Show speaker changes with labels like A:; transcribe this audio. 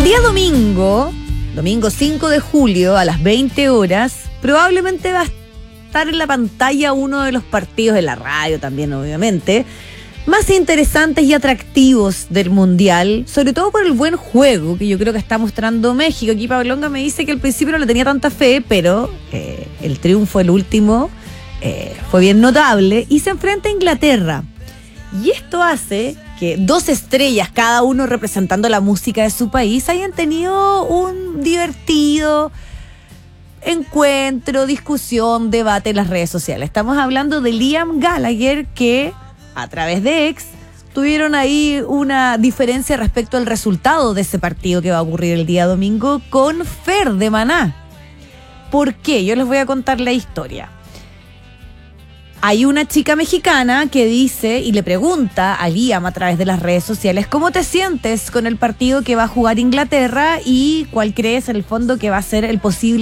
A: El día domingo 5 de julio, a las 20 horas, probablemente va a estar en la pantalla uno de los partidos de la radio también, obviamente, más interesantes y atractivos del Mundial, sobre todo por el buen juego que yo creo que está mostrando México. Aquí Pablonga me dice que al principio no le tenía tanta fe, pero el triunfo, el último, fue bien notable, y se enfrenta a Inglaterra. Y esto hace que dos estrellas, cada uno representando la música de su país, hayan tenido un divertido encuentro, discusión, debate en las redes sociales. Estamos hablando de Liam Gallagher, que a través de X tuvieron ahí una diferencia respecto al resultado de ese partido que va a ocurrir el día domingo con Fer de Maná. ¿Por qué? Yo les voy a contar la historia. Hay una chica mexicana que dice y le pregunta a Liam a través de las redes sociales: ¿cómo te sientes con el partido que va a jugar Inglaterra y cuál crees en el fondo que va a ser el posible